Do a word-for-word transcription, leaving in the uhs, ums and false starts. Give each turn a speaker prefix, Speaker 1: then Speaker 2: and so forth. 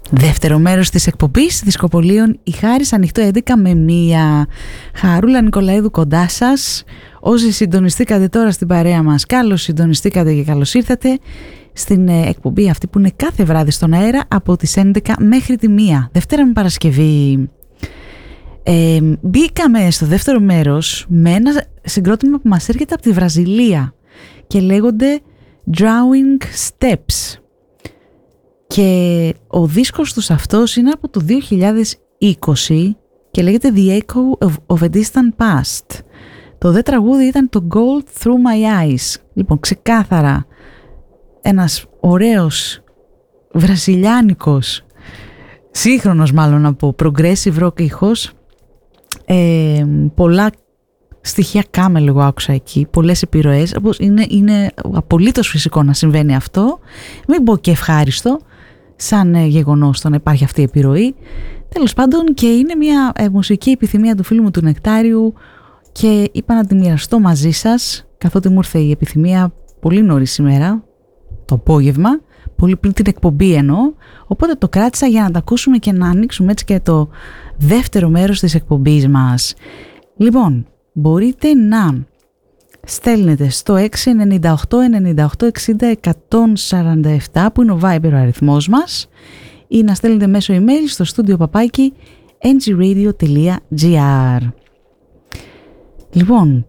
Speaker 1: Δεύτερο μέρος της εκπομπής Δισκοπολίων η Χάρις ανοιχτό έντεκα με μία. Χαρούλα Νικολαίδου κοντά σας. Όσοι συντονιστήκατε τώρα στην παρέα μας, καλώς συντονιστήκατε και καλώς ήρθατε στην εκπομπή αυτή που είναι κάθε βράδυ στον αέρα από τις έντεκα μέχρι τη μία, Δευτέρα με Παρασκευή. Ε, μπήκαμε στο δεύτερο μέρος με ένα συγκρότημα που μας έρχεται από τη Βραζιλία και λέγονται Drawing Steps. Και ο δίσκος τους αυτός είναι από το δύο χιλιάδες είκοσι και λέγεται The Echo of, of a Distant Past. Το δε τραγούδι ήταν το Gold Through My Eyes. Λοιπόν, ξεκάθαρα ένας ωραίος βραζιλιάνικος, σύγχρονος μάλλον από progressive rock ήχος, ε, πολλά στοιχεία κάμελ εγώ άκουσα εκεί, πολλές επιρροές, είναι, είναι απολύτως φυσικό να συμβαίνει αυτό, μην πω και ευχάριστο σαν ε, γεγονός το να υπάρχει αυτή η επιρροή. Τέλος πάντων, και είναι μια ε, μουσική επιθυμία του φίλου μου του Νεκτάριου και είπα να τη μοιραστώ μαζί σας, καθότι μου ήρθε η επιθυμία πολύ νωρίς σήμερα το απόγευμα, πολύ πριν την εκπομπή εννοώ, οπότε το κράτησα για να τα ακούσουμε και να ανοίξουμε έτσι και το δεύτερο μέρος της εκπομπής μας. Λοιπόν, μπορείτε να στέλνετε στο έξι εννιά οκτώ εννιά οκτώ εξήντα εκατόν σαράντα επτά που είναι ο Viber ο αριθμός μας, ή να στέλνετε μέσω email στο studio παπάκι εν τζι radio τελεία τζι άρ. Λοιπόν,